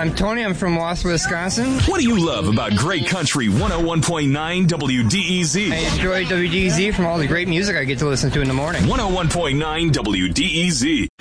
I'm Tony. I'm from Wausau, Wisconsin. What do you love about Great Country 101.9 WDEZ? I enjoy WDEZ from all the great music I get to listen to in the morning. 101.9 WDEZ.